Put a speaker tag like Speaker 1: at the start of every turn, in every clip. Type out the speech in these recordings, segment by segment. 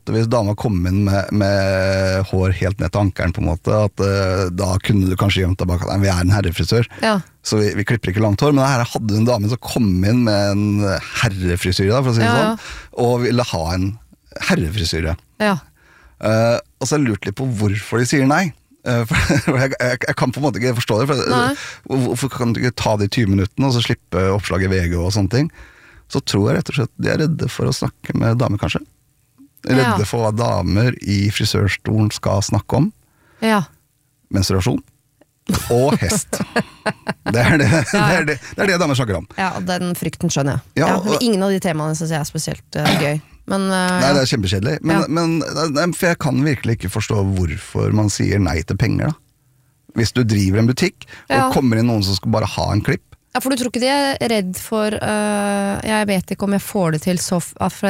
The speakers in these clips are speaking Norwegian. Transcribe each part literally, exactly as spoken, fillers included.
Speaker 1: at hvis dama kom inn med, med hår helt ned til ankeren på en måte, at uh, da kunne du kanskje gjemt tilbake at vi er en herrefrisør,
Speaker 2: ja.
Speaker 1: Så vi, vi klipper ikke langt hår, men her hadde en dame som kom inn med en herrefrisyre, for å si det
Speaker 2: ja, ja.
Speaker 1: sånn, og ville ha en herrefrisyre.
Speaker 2: Ja.
Speaker 1: Uh, og så har jeg lurt litt på hvorfor de sier nei. Uh, for jeg, jeg, jeg kan på en måte ikke forstå det, for, hvorfor kan du ikke ta de tjue minuttene og så slippe oppslag i V G og sånne ting? Så tror jeg rett og slett de er redde for å snakke med damer, kanskje. Redde ja. For hva damer i frisørstolen skal snakke om.
Speaker 2: Ja.
Speaker 1: Menstruasjon og hest. Det er det, ja. det, er det, det er det damer snakker om.
Speaker 2: Ja, og den frykten skjønner jeg.
Speaker 1: Ja,
Speaker 2: ja,
Speaker 1: og,
Speaker 2: ingen av de temaene synes jeg er spesielt uh, gøy. Men, uh,
Speaker 1: nei, det er kjempekjedelig. Men,
Speaker 2: ja.
Speaker 1: men, for jeg kan virkelig ikke forstå hvorfor man sier nei til penger, da. Hvis du driver en butikk, og
Speaker 2: ja.
Speaker 1: kommer inn noen som skal bare ha en klipp.
Speaker 2: Ja, for du tror ikke de er redd for uh, jeg vet ikke om jeg får det til så for,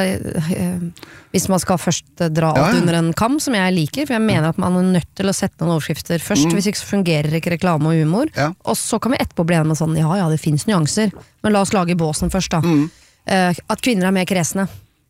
Speaker 2: uh, hvis man skal først uh, dra alt ja, ja. Under en kam, som jeg liker, for jeg mener at man er nødt til å sette noen overskrifter først, mm. hvis ikke så fungerer ikke reklame og humor,
Speaker 1: ja.
Speaker 2: Og så kan vi etterpå bli med sånn, ja, ja, det finnes nyanser, men la oss lage båsen først da.
Speaker 1: Mm.
Speaker 2: Uh, at kvinner er mer kresne.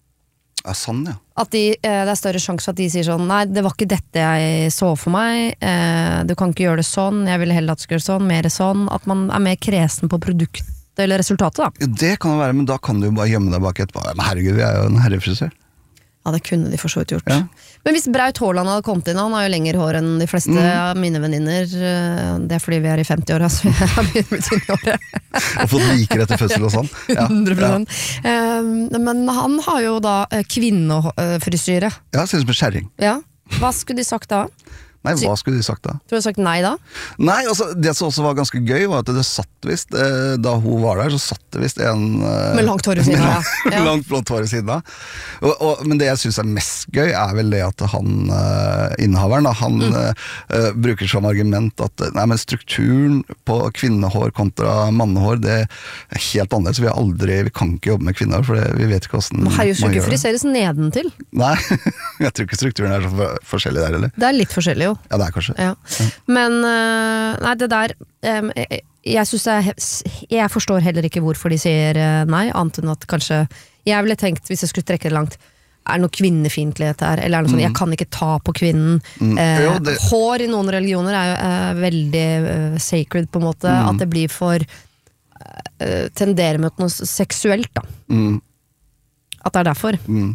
Speaker 1: Ja, sånn, ja.
Speaker 2: At de, eh, det er større sjanse for at de sier sånn, nei, det var ikke dette jeg så for meg, eh, du kan ikke gjøre det sånn, jeg ville heller at du skulle gjøre sånn, mer sånn, at man er mer kresen på produktet eller resultatet da.
Speaker 1: Det kan det være, men da kan du jo bare gjemme deg bak etterpå. Men herregud, vi er jo en herrefrisør.
Speaker 2: Ja, det kunne de for så vidt gjort.
Speaker 1: Ja.
Speaker 2: Men hvis Braut Haaland hadde kommet inn, han har jo lengre hår enn de fleste mm. av mine venninner, det er fordi vi er i femti-åra, så jeg har begynt med tynne-året.
Speaker 1: Og fått liker etter fødsel og sånn. Ja.
Speaker 2: hundre prosent. Ja. Um, men han har jo da kvinnefrisyre.
Speaker 1: Ja, synes som en skjæring.
Speaker 2: Ja. Hva skulle de sagt da?
Speaker 1: Nei, hva skulle de sagt da?
Speaker 2: Tror du sagt nei da?
Speaker 1: Nei, altså, det som også var ganske gøy var at det satt visst, eh, da hun var der, så satt det visst en... Eh,
Speaker 2: med langt hår i siden, ja.
Speaker 1: ja. langt blått hår i siden da. Og, og, men det jeg synes er mest gøy er vel det at han, eh, innehaveren, da, han mm. eh, bruker som argument at nei, men strukturen på kvinnehår kontra mannehår, det er helt annerledes. Vi, har aldri, vi kan ikke jobbe med kvinnehår, for det, vi vet ikke hvordan
Speaker 2: man gjør det. Må friseres nedentil.
Speaker 1: Nei, jeg tror ikke strukturen er så forskjellig der, eller?
Speaker 2: Det er litt forskjellig, jo.
Speaker 1: Ja, det er kanskje.
Speaker 2: Ja. Ja. Men, uh, nei, det der, um, jeg, jeg synes jeg, jeg forstår heller ikke hvorfor de sier uh, nei, annet enn at kanskje, jeg ville tenkt, hvis jeg skulle trekke det langt, er det noe kvinnefiendtlighet her, eller er det noe sånn, mm. jeg kan ikke ta på kvinnen. Mm. Uh, jo, det... Hår i noen religioner er jo uh, veldig uh, sacred på en måte, mm. at det blir for, uh, tenderer mot noe seksuelt da.
Speaker 1: Mm.
Speaker 2: At det er derfor.
Speaker 1: Mm.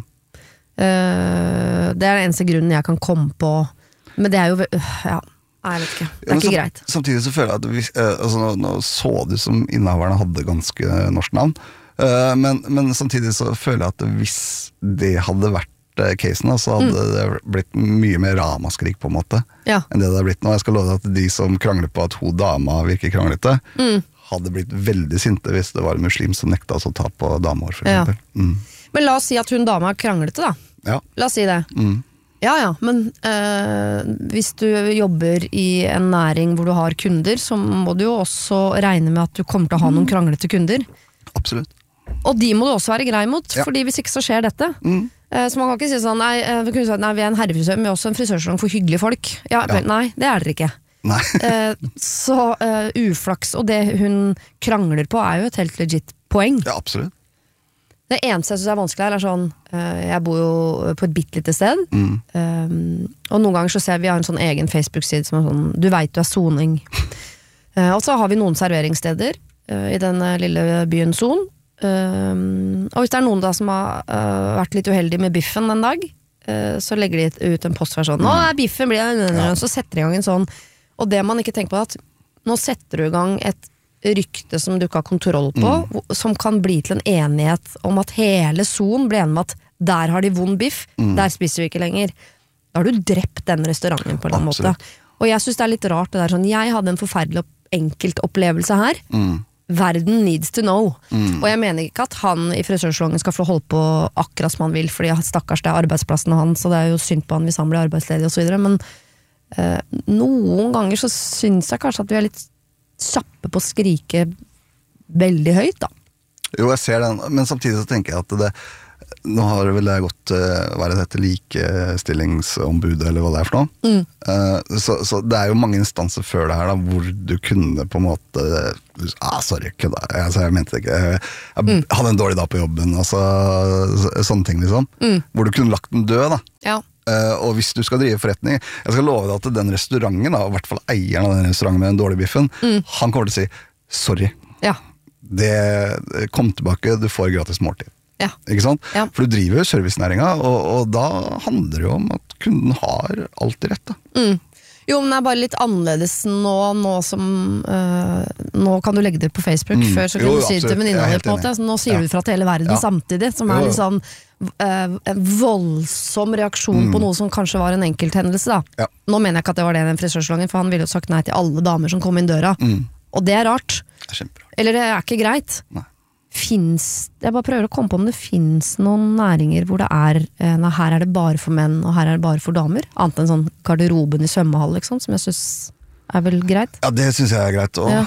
Speaker 2: Uh, det er den eneste grunnen jeg kan komme på. Men det er jo, ja, jeg vet ikke, det er ja, ikke
Speaker 1: sam,
Speaker 2: greit.
Speaker 1: Samtidig så føler jeg at vi, eh, altså, nå, nå så det som innehaverne hadde ganske norsk navn, uh, men, men samtidig så føler jeg at hvis det hadde vært uh, casen, så hadde mm. det blitt mye mer ramaskrik på en måte,
Speaker 2: ja.
Speaker 1: Enn det det har blitt nå. Jeg skal love deg at de som krangler på at hun dama virker kranglete, mm. hadde blitt veldig sinte hvis det var en muslim som nekta oss å ta på damehår, for
Speaker 2: ja.
Speaker 1: eksempel. Mm.
Speaker 2: Men la oss si at hun dama er kranglete da.
Speaker 1: Ja.
Speaker 2: La oss si det.
Speaker 1: Mm.
Speaker 2: Ja, ja, men øh, hvis du jobber i en næring hvor du har kunder, så må du jo også regne med at du kommer til å ha noen kranglete kunder.
Speaker 1: Absolutt.
Speaker 2: Og de må du også være grei mot,
Speaker 1: ja. Fordi
Speaker 2: hvis ikke så skjer dette.
Speaker 1: Mm.
Speaker 2: Uh, så man kan ikke si sånn, nei, vi, kunne si, nei, vi er en herrefrisør, men vi er også en frisørsalong for hyggelige folk. Ja, ja. Nei, det er dere ikke.
Speaker 1: Nei.
Speaker 2: uh, så uh, uflaks, og det hun krangler på er jo et helt legit poeng.
Speaker 1: Ja, absolutt.
Speaker 2: Det eneste jeg synes er vanskelig her er sånn, uh, jeg bor jo på et bittelite sted,
Speaker 1: mm.
Speaker 2: um, og noen ganger så ser jeg vi har en sånn egen Facebook-side som er sånn, du vet du er soning. uh, og så har vi noen serveringssteder uh, i den lille byen Son, um, og hvis det er noen da som har uh, vært litt uheldig med biffen en dag, uh, så legger de ut en postversjon, nå er biffen blir det, ja. Så setter de i gang en sånn, og det man ikke tenker på er at nå setter du i gang et rykte som du ikke har kontroll på, mm. som kan bli til en enighet om at hele Son blir enig med at der har de vond biff, mm. der spiser vi ikke lenger. Da har du drept den restauranten på en måte. Og jeg synes det er litt rart det der sånn, jeg hadde en forferdelig enkelt opplevelse her.
Speaker 1: Mm.
Speaker 2: Verden needs to know.
Speaker 1: Mm.
Speaker 2: Og jeg mener ikke at han i frisørsalongen skal få holde på akkurat som han vil, fordi stakkars det er arbeidsplassen hans, så det er jo synd på han hvis han blir arbeidsledig og så videre, men uh, noen ganger så synes jeg kanskje at vi er litt kjappe på å skrike veldig høyt da.
Speaker 1: Jo, jeg ser den, men samtidig så tenker jeg at det, nå har det vel det gått, hva er det dette, likestillingsombudet, eller hva det er for noe.
Speaker 2: Mm.
Speaker 1: Uh, så, så det er jo mange instanser før det her, da, hvor du kunne på en måte, ah, sorry, kødda, altså, jeg mente det ikke, jeg, jeg mm. hadde en dårlig dag på jobben, altså, sånne ting liksom, mm. hvor du kunne lagt den død, da.
Speaker 2: Ja.
Speaker 1: Uh, og hvis du skal drive forretning, jeg skal love deg at den restauranten, da, i hvert fall eieren av den restauranten med den dårlige biffen, mm. han kommer til å si, sorry.
Speaker 2: Ja. Det
Speaker 1: kom tilbake, du får gratis måltid.
Speaker 2: Ja.
Speaker 1: Ikke sant?
Speaker 2: Ja.
Speaker 1: For du driver jo servicenæringa, og, og da handler det jo om at kunden har alltid rett. Da.
Speaker 2: Mm. Jo, men det er bare litt annerledes nå, nå som øh, nå kan du legge det på Facebook, mm. før så kunne jo, du si det til venninna di på en måte. Nå sier ja. du fra til hele verden ja. samtidig, som er litt sånn øh, en voldsom reaksjon mm. på noe som kanskje var en enkelthendelse. Da. Ja. Nå mener jeg ikke at det var det i den frisørsalongen, for han ville jo sagt nei til alle damer som kom inn døra. Mm. Og det er rart.
Speaker 1: Det er kjemperart.
Speaker 2: Eller det er ikke greit.
Speaker 1: Nei.
Speaker 2: Finns, jeg bare prøver å komme på om det finnes noen næringer hvor det er nei, her er det bare for menn, og her er det bare for damer. Annet enn sånn garderoben i svømmehall, liksom, som jeg synes er vel greit.
Speaker 1: Ja, det synes jeg er greit også. Ja.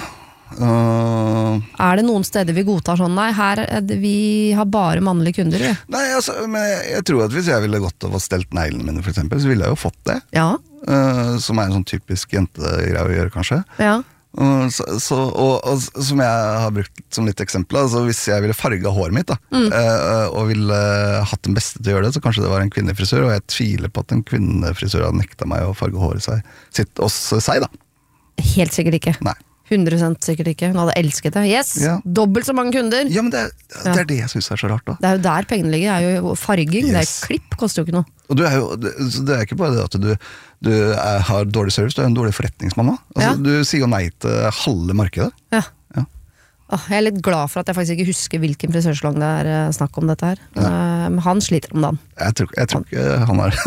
Speaker 1: Uh...
Speaker 2: Er det noen steder vi godtar sånn? Nei, her er det, vi har bare mannlige kunder. Vi.
Speaker 1: Nei, altså, men jeg, jeg tror at hvis jeg ville gått og stelt neglene mine, for eksempel, så ville jeg jo fått det.
Speaker 2: Ja.
Speaker 1: Uh, som er en sånn typisk jentegreie å gjøre, kanskje.
Speaker 2: Ja.
Speaker 1: Uh, så, så, og, og som jeg har brukt som litt eksempel, altså hvis jeg ville farga håret mitt da, mm. uh, og ville uh, hatt den beste til å gjøre det, så kanskje det var en kvinnefrisør, og jeg tviler på at en kvinnefrisør hadde nekta meg å farge håret seg, sitt hos seg da.
Speaker 2: Helt sikkert ikke.
Speaker 1: Nei.
Speaker 2: hundre prosent sikkert ikke. Hun hadde elsket det. Yes, ja. Dobbelt så mange kunder.
Speaker 1: Ja, men det, det er ja. det jeg synes er så rart da.
Speaker 2: Det er jo der pengene ligger, det er jo farging, yes. det er klipp, koster jo ikke noe.
Speaker 1: Og du er jo, det, det er ikke bare det at du, du er, har dårlig service, du er en dårlig forretningsmann da. Altså, ja. Du sier jo nei til halve markedet.
Speaker 2: Ja.
Speaker 1: ja.
Speaker 2: Åh, jeg er litt glad for at jeg faktisk ikke husker hvilken frisørsalong det er snakk om dette her. Ja. Men han sliter om dagen.
Speaker 1: Jeg tror, jeg tror ikke han er.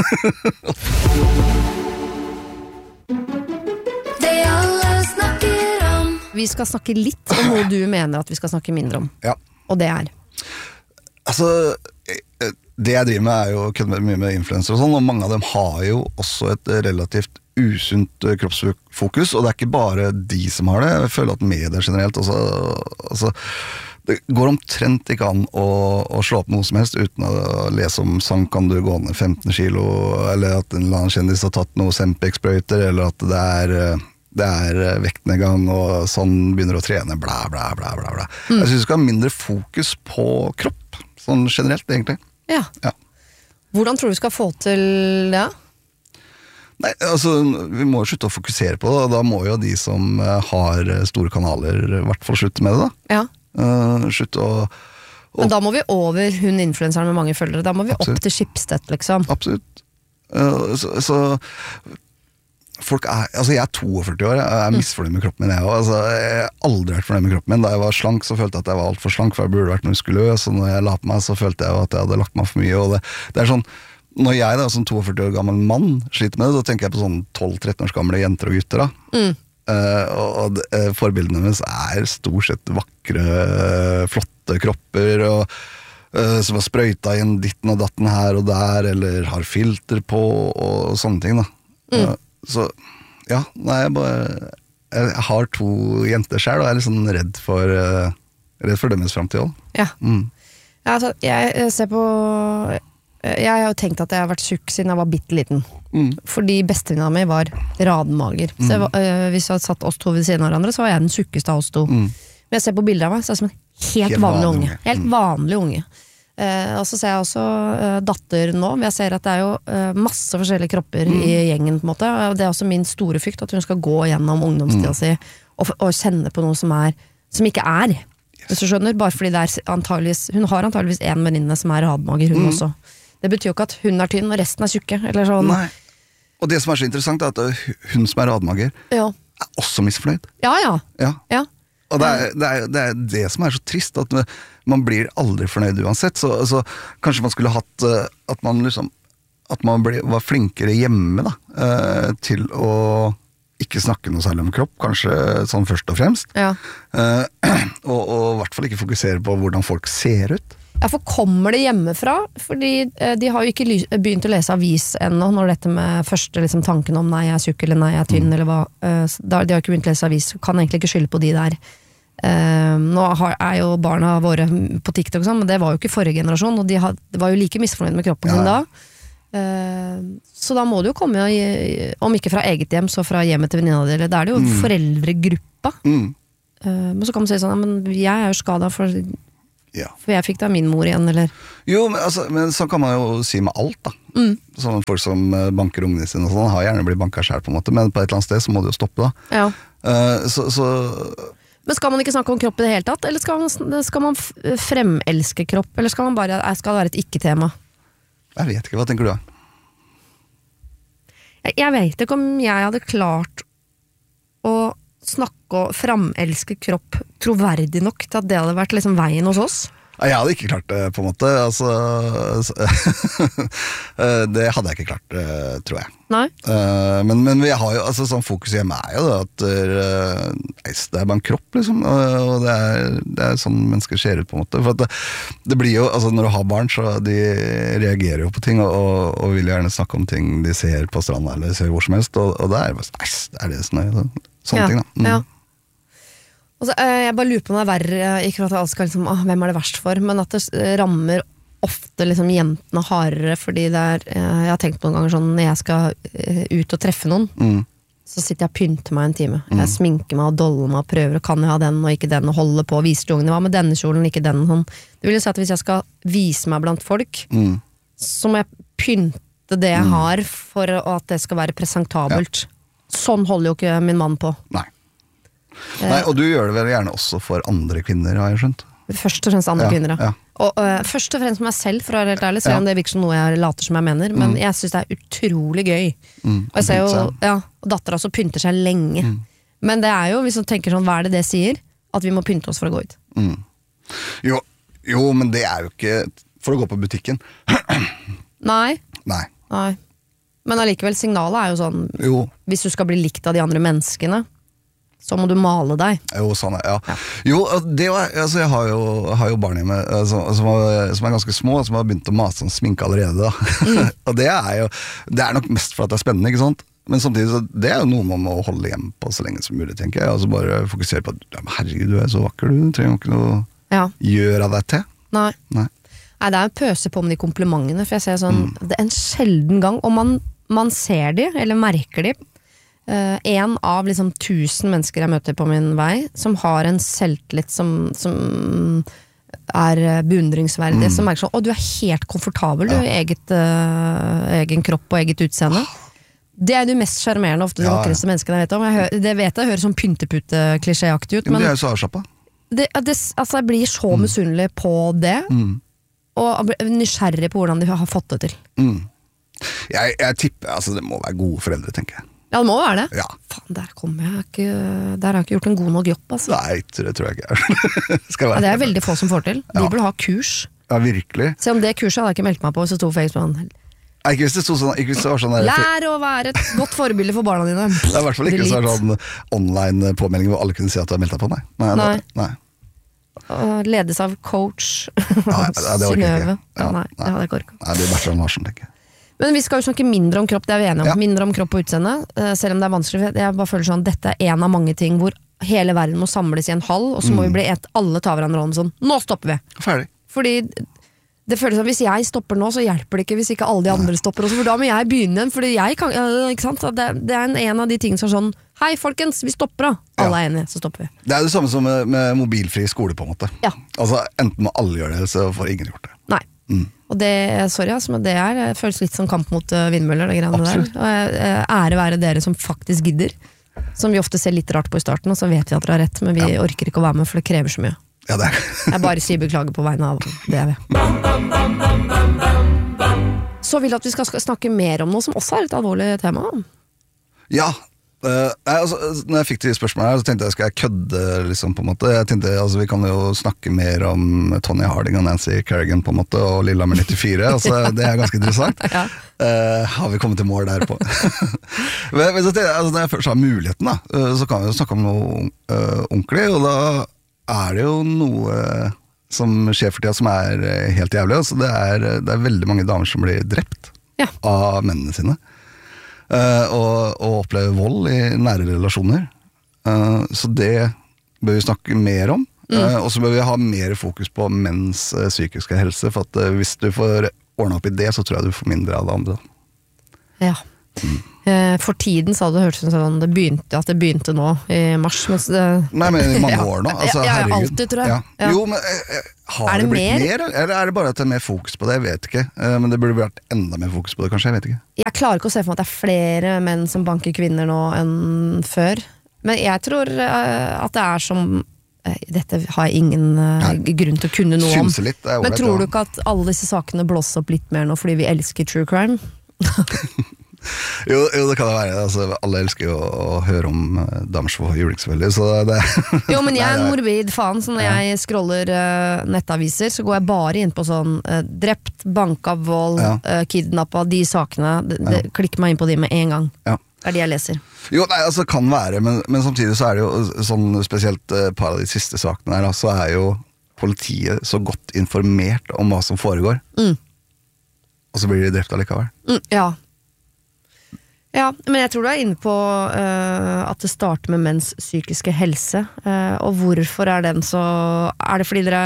Speaker 2: Vi skal snakke litt om noe du mener at vi skal snakke mindre om.
Speaker 1: Ja.
Speaker 2: Og det er?
Speaker 1: Altså, det jeg driver med er jo kødder mye med influencer og sånn, og mange av dem har jo også et relativt usunt kroppsfokus, og det er ikke bare de som har det. Jeg føler at media generelt også, altså, det går omtrent ikke an å, å slå opp noe som helst uten å lese om sang kan du gå ned femten kilo, eller at en eller annen kjendis har tatt noe Sempex-sprøyter, eller at det er det er vektnedgang og sånn begynner å trene, bla bla bla bla, bla. Mm. Jeg synes vi skal ha mindre fokus på kropp, sånn generelt egentlig.
Speaker 2: Ja.
Speaker 1: Ja.
Speaker 2: Hvordan tror du vi skal få til det?
Speaker 1: Nei, altså, vi må jo slutte å fokusere på det, og da må jo de som har store kanaler i hvert fall slutte med det da.
Speaker 2: Ja.
Speaker 1: Uh, slutte å... Og...
Speaker 2: Men da må vi over hun influenseren med mange følgere, da må vi Absolutt. Opp til Schibsted liksom.
Speaker 1: Absolutt. Uh, så... så folk er, altså jeg er førti år, jeg er misfornøyd med kroppen min jeg, altså, jeg har aldri vært fornøyd med kroppen min. Da jeg var slank så følte jeg at jeg var alt for slank, for jeg burde vært muskuløs, og når jeg la på meg så følte jeg at jeg hadde lagt meg for mye, og det, det er sånn, når jeg da som førti år gammel mann sliter med det, da tenker jeg på sånn tolv tretten års gamle jenter og gutter da. Mm. Uh, og, og uh, forbildene deres er stort sett vakre, flotte kropper, og uh, som har sprøyta inn ditten og datten her og der, eller har filter på, og sånne ting da. Mm. Uh, Så, ja, nei, jeg bare jeg har to jenter selv, og jeg er litt sånn redd for uh, redd for deres fremtid også.
Speaker 2: Ja. Mm. Ja, altså, jeg ser på jeg har jo tenkt at jeg har vært tjukk siden jeg var bitteliten. Mm. Fordi bestevenninna mi var radmager. Mm. Så jeg var, øh, hvis jeg hadde satt oss to ved siden av hverandre, så var jeg den tjukkeste av oss to. Mm. Men jeg ser på bilder av meg, så er jeg som en helt, helt vanlig unge. Helt mm. vanlig unge. Eh, og så ser jeg også eh, datter nå. Jeg ser at det er jo eh, masse forskjellige kropper mm. i gjengen på en måte. Og det er også min store frykt, at hun skal gå gjennom ungdomstida mm. si og, og kjenne på noe som er som ikke er. Yes. Hvis du skjønner, bare fordi det er antageligvis hun har antageligvis en venninne som er radmager, hun mm. også. Det betyr jo ikke at hun er tynn og resten er tjukke, eller sånn. Nei. Og det som er så interessant er at hun som er radmager ja. Er også misfornøyd. Ja, ja. Ja. Ja. Og det er, det, er, det er det som er så trist, at man blir aldri fornøyd uansett. Så, så kanskje man skulle hatt at man liksom at man ble, var flinkere hjemme da, til å ikke snakke noe særlig om kropp, kanskje sånn først og fremst. Ja. Og, og i hvert fall ikke fokusere på hvordan folk ser ut. Ja, for kommer det hjemmefra? Fordi eh, de har jo ikke begynt å lese avis ennå, når dette med første liksom, tanken om nei, jeg er tjukk, eller nei, jeg er tynn, mm. eller hva. Eh, de har ikke begynt å lese avis, kan egentlig ikke skylde på de der. Uh, nå har, er jo barna våre på TikTok sånn, men det var jo ikke forrige generasjon, og de had, var jo like misfornøyd med kroppen ja. sin da. Uh, så da må du jo komme, om ikke fra eget hjem, så fra hjemmet til venninna di, da er det jo mm. foreldregruppa. Mm. Uh, men så kan man si sånn, ja, men jeg er jo skadet for,
Speaker 1: ja.
Speaker 2: for jeg fikk da min mor igjen, eller?
Speaker 1: Jo, men, altså, men sånn kan man jo si med alt da. Mm. Sånn folk som banker ungene sine og sånn, har gjerne blitt banket selv på en måte, men på et eller annet sted så må det jo stoppe da.
Speaker 2: Ja.
Speaker 1: Uh, så... så
Speaker 2: Men skal man ikke snakke om kropp i det hele tatt, eller skal man, skal man fremelske kropp, eller skal man bare, skal det være et ikke-tema?
Speaker 1: Jeg vet ikke, hva tenker du da?
Speaker 2: Jeg, jeg vet ikke om jeg hadde klart å snakke og fremelske kropp troverdig nok til at det hadde vært liksom veien hos oss.
Speaker 1: Jeg hadde ikke klart det, på en måte. Altså, det hadde jeg ikke klart, tror jeg.
Speaker 2: Nei.
Speaker 1: Men, men vi har jo, altså, sånn fokus hjemme er jo at det er bare en kropp, liksom. Og det er, det er sånn mennesker ser ut, på en måte. For at det, det blir jo, altså, når du har barn, så de reagerer jo på ting, og, og vil gjerne snakke om ting de ser på stranda, eller ser hvor som helst, og, og det er bare, nei, det er det som er sånne
Speaker 2: ja.
Speaker 1: ting, da. Mm.
Speaker 2: Ja. Altså, jeg bare lurer på om det er verre, ikke at alle skal liksom, ah, hvem er det verst for, men at det rammer ofte liksom jentene hardere, fordi det er, jeg har tenkt noen ganger sånn, når jeg skal ut og treffe noen, mm. så sitter jeg og pynter meg en time. Mm. Jeg sminker meg og doller meg og prøver, og kan jeg ha den og ikke den, og holde på og vise til ungene, hva med denne kjolen, ikke den, sånn. Det vil jo si at hvis jeg skal vise meg blant folk, mm. så må jeg pynte det jeg mm. har, for at det skal være presentabelt. Ja. Sånn holder jo ikke min mann på.
Speaker 1: Nei. Nei, og du gjør det vel gjerne også for andre kvinner, har jeg skjønt?
Speaker 2: Først og fremst andre
Speaker 1: ja,
Speaker 2: kvinner, ja.
Speaker 1: ja.
Speaker 2: Og uh, først og fremst meg selv, for å være helt ærlig, selv om ja. det virker som noe jeg later som jeg mener, men mm. jeg synes det er utrolig gøy. Mm. Og jeg ser jo, ja, og datteren også pynter seg lenge. Mm. Men det er jo, hvis man tenker sånn, hva er det det sier? At vi må pynte oss for å gå ut.
Speaker 1: Mm. Jo, jo, men det er jo ikke for å gå på butikken.
Speaker 2: Nei.
Speaker 1: Nei.
Speaker 2: Nei. Men allikevel, signalet er jo sånn,
Speaker 1: jo. Hvis
Speaker 2: du skal bli likt av de andre menneskene, så må du male deg.
Speaker 1: Jo, sånn er, ja. ja. Jo, det var, altså, jeg har jo, har jo barn hjemme altså, som, er, som er ganske små, som har begynt å mase om sminke allerede da. Mm. Og det er jo, det er nok mest for at det er spennende, ikke sant? Men samtidig, så det er jo noe man må holde hjem på så lenge som mulig, tenker jeg. Altså bare fokusere på at, ja, herregud, du er så vakker, du trenger ikke noe
Speaker 2: ja.
Speaker 1: gjøre av deg til.
Speaker 2: Nei.
Speaker 1: Nei.
Speaker 2: Nei, det er en pøse på med de komplimentene, for jeg ser sånn, mm. det er en sjelden gang, og man, man ser de, eller merker de, Uh, en av liksom tusen mennesker jeg møter på min vei, som har en selvtillit som, som er beundringsverdig, mm. som merker sånn, å, du er helt komfortabel ja. du, i eget, uh, egen kropp og eget utseende. Det er du mest charmerende, ofte de ja, vakreste ja. menneskene jeg vet om. Jeg hører, det vet jeg, hører sånn pyntepute-klisjéaktig ut,
Speaker 1: men, men det er jo så avslappet.
Speaker 2: Det, det, altså, jeg blir så mm. misunnelig på det, mm. og nysgjerrig på hvordan de har fått det til.
Speaker 1: Mm. Jeg, jeg tipper, altså det må være gode foreldre, tenker jeg.
Speaker 2: Ja, det må være det.
Speaker 1: Ja.
Speaker 2: Faen, der kommer jeg ikke, der har jeg ikke gjort en god nok jobb, altså.
Speaker 1: Nei, det tror jeg ikke. Skal være.
Speaker 2: Ja, det er veldig få som får til. De ja. burde ha kurs.
Speaker 1: Ja, virkelig.
Speaker 2: Se om det kurset hadde jeg ikke meldt meg på hvis det sto Facebook.
Speaker 1: Nei, ikke hvis det sto sånn, ikke hvis det var sånn der,
Speaker 2: lær å være et godt forbilde for barna dine.
Speaker 1: Det er i hvert fall ikke så sånn online påmelding hvor alle kunne si at du har meldt deg på, nei. Nei.
Speaker 2: nei.
Speaker 1: nei.
Speaker 2: Og ledes av coach
Speaker 1: ja, det
Speaker 2: Synnøve.
Speaker 1: Ja,
Speaker 2: ja, nei, det hadde jeg ikke orket.
Speaker 1: Nei, det er Bertrand Larsen, tenker jeg.
Speaker 2: Men vi skal jo snakke mindre om kropp, det er vi enige om.
Speaker 1: Ja.
Speaker 2: Mindre om kropp og utseende, selv om det er vanskelig. Jeg bare føler sånn, dette er en av mange ting hvor hele verden må samles i en hall, og så må mm. vi bli et, alle ta hverandre hånden sånn, nå stopper vi!
Speaker 1: Ferdig.
Speaker 2: Fordi det føles som, hvis jeg stopper nå, så hjelper det ikke hvis ikke alle de andre stopper også, for da må jeg begynne igjen, fordi jeg kan, ikke sant? Det, det er en, en av de tingene som er sånn, hei folkens, vi stopper da! Alle ja. er enige, så stopper vi.
Speaker 1: Det er det samme som med, med mobilfri skole på en måte.
Speaker 2: Ja.
Speaker 1: Altså, enten må alle gjøre det, så får ingen gjort det.
Speaker 2: Nei. Mm. Og det, sorry, altså, men det er, det føles litt som kamp mot uh, vindmøller, det greiene der. Og, uh, ære være dere som faktisk gidder, som vi ofte ser litt rart på i starten, og så vet vi at dere har rett, men vi ja. orker ikke å være med, for det krever så mye.
Speaker 1: Ja, det er.
Speaker 2: Jeg bare sier beklager på vegne av det jeg vil. Så vil jeg at vi skal snakke mer om noe som også er et alvorlig tema.
Speaker 1: Ja, Uh, nei, altså, når jeg fikk de spørsmålene her, så tenkte jeg, skal jeg kødde liksom, på en måte. Jeg tenkte, altså, vi kan jo snakke mer om Tonya Harding og Nancy Kerrigan på en måte, og Lillehammer nittifire, altså, det er ganske interessant. Ja. uh, Har vi kommet til mål der på? men, men så tenkte jeg, altså, når jeg først har muligheten da, uh, så kan vi jo snakke om noe uh, ordentlig, og da er det jo noe som skjer for tida som er helt jævlig. Altså, det, er, det er veldig mange damer som blir drept ja. av mennene sine. Uh, og, og oppleve vold i nære relasjoner. Uh, så det bør vi snakke mer om. Mm. Uh, og så bør vi ha mer fokus på menns uh, psykiske helse, for at uh, hvis du får ordnet opp i det, så tror jeg du får mindre av det andre.
Speaker 2: Ja. Mm. For tiden så hadde det hørt sånn det begynte, at det begynte nå i mars. Det,
Speaker 1: Nei, men i mange år nå. Altså,
Speaker 2: ja, ja, alltid, tror jeg. Ja. Ja.
Speaker 1: Jo, men har det, det blitt mer? mer? Eller er det bare at det er mer fokus på det? Jeg vet ikke. Men det burde vært enda mer fokus på det, kanskje? Jeg vet ikke.
Speaker 2: Jeg klarer ikke å se for meg at det er flere menn som banker kvinner nå enn før. Men jeg tror at det er som dette har jeg ingen Nei. grunn til å kunne noe om.
Speaker 1: Litt,
Speaker 2: men tror du ikke at alle disse sakene blåser opp litt mer nå fordi vi elsker true crime?
Speaker 1: Jo, jo, det kan det være. Altså, alle elsker jo å, å høre om uh, damer som får juling, selvfølgelig. Så det,
Speaker 2: jo, men jeg er en morbid faen, så når ja. jeg scroller uh, nettaviser, så går jeg bare inn på sånn uh, drept, banka, vold, ja. uh, kidnappa, de sakene. Det, det, ja. Klikker meg inn på de med en gang. Ja. Det er de jeg leser.
Speaker 1: Jo, nei, altså kan være, men, men samtidig så er det jo sånn, spesielt et uh, par av de siste sakene her, så er jo politiet så godt informert om hva som foregår. Mm. Og så blir de drept allikevel.
Speaker 2: Mm, ja. Ja, men jeg tror du er inne på uh, at det starter med menns psykiske helse. Uh, og hvorfor er den så... Er det fordi dere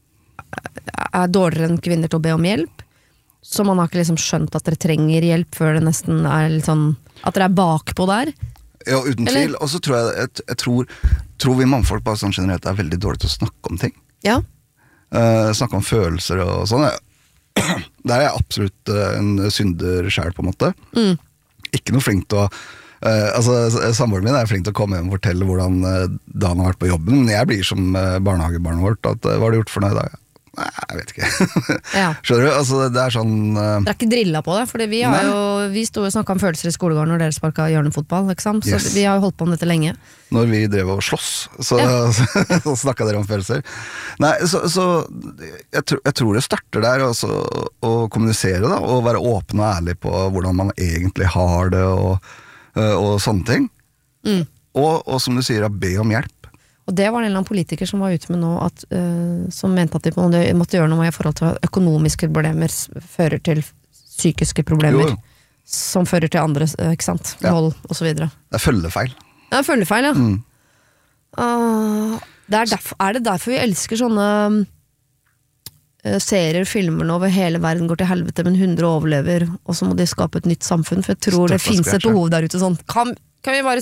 Speaker 2: er dårligere enn kvinner til å be om hjelp? Så man har ikke liksom skjønt at dere trenger hjelp før det nesten er litt sånn... At dere er bakpå der?
Speaker 1: Ja, uten Eller? tvil. Og så tror jeg, jeg, jeg tror, tror vi mannfolk bare sånn generelt er veldig dårlige til å snakke om ting. Ja. Uh, snakke om følelser og sånn. Der er jeg absolutt uh, en synder selv på en måte. Mm. Ikke noe flink til å uh, altså samboeren min er flink til å komme hjem og fortelle hvordan uh, dagen har vært på jobben, men jeg blir som uh, barnehagebarnet vårt at, uh, hva har du gjort for noe i dag? Nei, jeg vet ikke. Ja. Skjønner du? Altså, det er sånn uh...
Speaker 2: Dere er ikke drilla på det, fordi vi har Nei. jo Vi stod og snakket om følelser i skolegården når dere sparket hjørnefotball, ikke sant? Så yes. vi har jo holdt på om dette lenge.
Speaker 1: Når vi drev og slåss, så, ja. så snakket dere om følelser. Nei, så, så jeg, tr jeg tror det starter der også, å kommunisere da, og være åpen og ærlig på hvordan man egentlig har det, og, og sånne ting. Mm. Og, og som du sier, be om hjelp.
Speaker 2: Og det var en eller annen politiker som var ute med nå, at, uh, som mente at de måtte gjøre noe i forhold til at økonomiske problemer fører til psykiske problemer, jo, jo. Som fører til andre, ikke sant? Ja. Vold og så videre.
Speaker 1: Det er følgefeil.
Speaker 2: Ja, følgefeil, ja. Mm. Uh, det er, derfor, er det derfor vi elsker sånne uh, serier, filmer over hele verden går til helvete, men hundre overlever, og så må de skape et nytt samfunn, for jeg tror det finnes et behov der ute sånn, kan, kan vi bare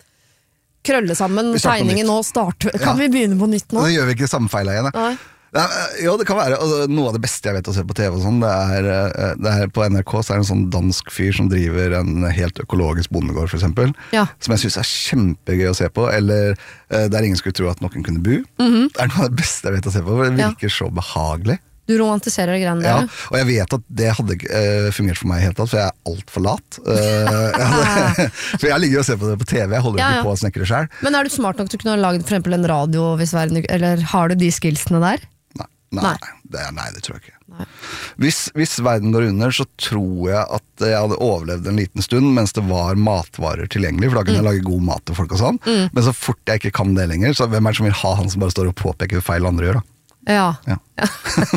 Speaker 2: krølle sammen tegningen og starte, kan ja. vi begynne på nytt nå?
Speaker 1: Nå gjør vi ikke samme feil igjen. Nei. Ja, jo, det kan være, altså, noe av det beste jeg vet å se på T V og sånn, det er, det er på N R K, så er det en sånn dansk fyr som driver en helt økologisk bondegård, for eksempel, ja. som jeg synes er kjempegøy å se på, eller der ingen skulle tro at noen kunne bo. Mm-hmm. Det er noe av det beste jeg vet å se på, for det virker ja. så behagelig.
Speaker 2: Du romantiserer greiene der.
Speaker 1: Ja, og jeg vet at det hadde uh, fungert for meg helt tatt, for jeg er alt for lat. Uh, jeg hadde, for jeg ligger og ser på det på T V, jeg holder ja, ja. ikke på å snekre selv.
Speaker 2: Men er du smart nok til å kunne lage for eksempel en radio, hvis verden, eller har du de skillsene der?
Speaker 1: Nei, nei, nei. Det, nei det tror jeg ikke. Hvis, hvis verden går under, så tror jeg at jeg hadde overlevd en liten stund mens det var matvarer tilgjengelig, for da kunne mm. jeg lage god mat til folk og sånn. Mm. Men så fort jeg ikke kan det lenger, så hvem er det som vil ha han som bare står og påpeker feil andre gjør da?
Speaker 2: Ja,
Speaker 1: ja. ja.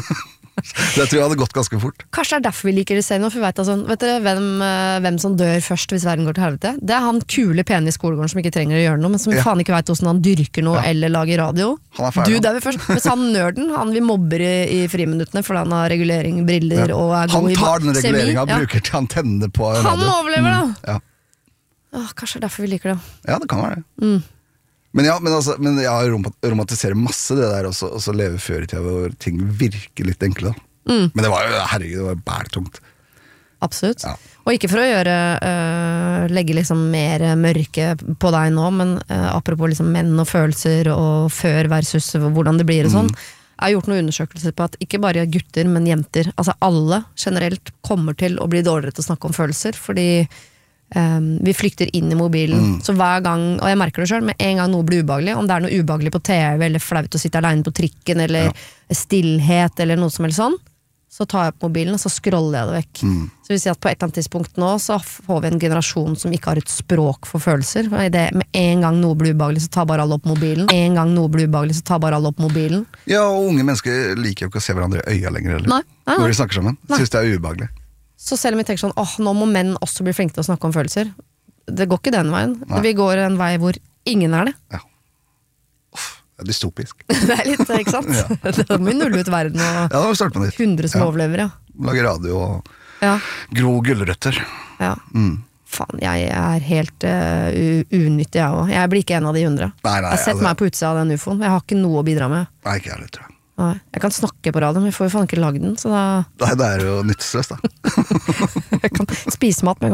Speaker 1: Det tror jeg hadde gått ganske fort.
Speaker 2: Kanskje det er derfor vi liker det selv nå, for vi vet, altså, vet dere hvem, hvem som dør først hvis verden går til helvete? Det er han kule pene i skolegården som ikke trenger å gjøre noe, men som ja. faen ikke vet hvordan han dyrker noe ja. eller lager radio.
Speaker 1: Han er ferdig.
Speaker 2: Du dør først, mens han nerden, han vi mobber i, i friminuttene fordi han har regulering, briller ja. og er god i
Speaker 1: Han tar den reguleringen og ja. bruker til antenne på radio.
Speaker 2: Han overlever da!
Speaker 1: Mm. Ja.
Speaker 2: Åh, kanskje det er derfor vi liker det.
Speaker 1: Ja, det kan være det. Mm. Men ja, men, altså, men jeg romantiserer masse det der også, og så leve før i tida hvor ting virker litt enkle da. Mm. Men det var jo, herregud, det var bæltungt.
Speaker 2: Absolutt. Ja. Og ikke for å gjøre øh, legge liksom mer mørke på deg nå, men øh, apropos liksom menn og følelser og før versus hvordan det blir og sånn. Mm. Jeg har gjort noen undersøkelser på at ikke bare gutter, men jenter, altså alle generelt kommer til å bli dårligere til å snakke om følelser, fordi Um, vi flykter inn i mobilen mm. så hver gang, og jeg merker det selv med en gang noe blir ubehagelig, om det er noe ubehagelig på T V eller flaut å sitte alene på trikken eller ja. stillhet eller noe som helst sånn, så tar jeg opp mobilen og så scroller jeg det vekk. Mm. Så vil si at på et eller annet tidspunkt nå så får vi en generasjon som ikke har et språk for følelser. Det, med en gang noe blir ubehagelig så tar bare alle opp mobilen. En gang noe blir ubehagelig så tar bare alle opp mobilen.
Speaker 1: Ja, og unge mennesker liker jo ikke å se hverandre i øya lenger heller.
Speaker 2: Nei, nei, nei.
Speaker 1: Når de snakker sammen. Synes det er ubehagelig.
Speaker 2: Så selv om vi tenker sånn, åh, nå må menn også bli flinke til å snakke om følelser. Det går ikke den veien. Nei. Vi går en vei hvor ingen er det.
Speaker 1: Ja. Dystopisk.
Speaker 2: Det er litt, ikke sant?
Speaker 1: Ja.
Speaker 2: Da må vi nulle ut verden og
Speaker 1: Ja, da må vi starte på nytt.
Speaker 2: hundre som
Speaker 1: Ja.
Speaker 2: overlever, ja.
Speaker 1: Lage radio og
Speaker 2: Ja,
Speaker 1: gro gullrøtter.
Speaker 2: ja.
Speaker 1: Mm.
Speaker 2: Faen, jeg er helt uh, u- unyttig, jeg også. Jeg blir ikke en av de hundre.
Speaker 1: Nei, nei,
Speaker 2: Jeg har sett
Speaker 1: altså-
Speaker 2: meg på utsida av den ufoen. Jeg har ikke noe å bidra med.
Speaker 1: Nei, ikke jeg, tror jeg.
Speaker 2: Nei. Jeg kan snakke på radio, men vi får jo faen ikke lagd den, så da
Speaker 1: Nei, det er jo nytteløst, da.
Speaker 2: jeg kan spise mat med